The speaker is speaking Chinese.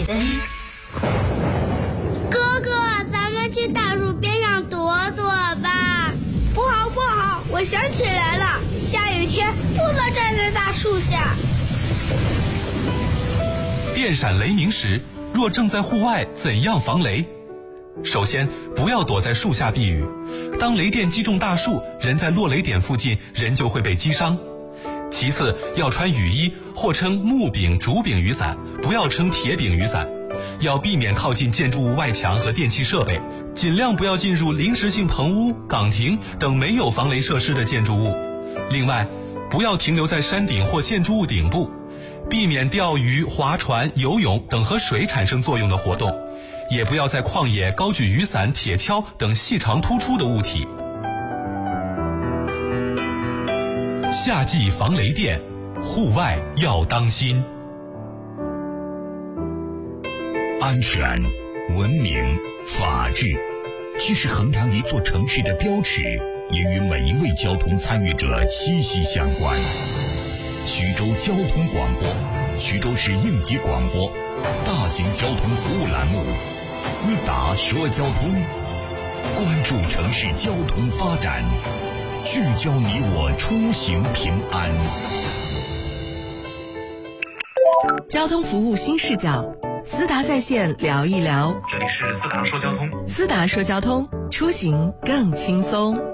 哥哥，咱们去大树边上躲躲吧。 不好不好，我想起来了，下雨天不能站在大树下。 电闪雷鸣时，若正在户外，怎样防雷？首先，不要躲在树下避雨。当雷电击中大树，人在落雷点附近，人就会被击伤。其次，要穿雨衣，或称木柄、竹柄雨伞，不要称铁柄雨伞。要避免靠近建筑物外墙和电气设备，尽量不要进入临时性棚屋、岗亭等没有防雷设施的建筑物。另外，不要停留在山顶或建筑物顶部，避免钓鱼、划船、游泳等和水产生作用的活动，也不要在旷野高举雨伞、铁锹等细长突出的物体。夏季防雷电，户外要当心。 安全、文明、法治，既是衡量一座城市的标尺，也与每一位交通参与者息息相关。徐州交通广播，徐州市应急广播，大型交通服务栏目，思达说交通，关注城市交通发展，聚焦你我出行平安。 交通服务新视角，思达在线聊一聊。 这里是思达说交通， 思达说交通，出行更轻松。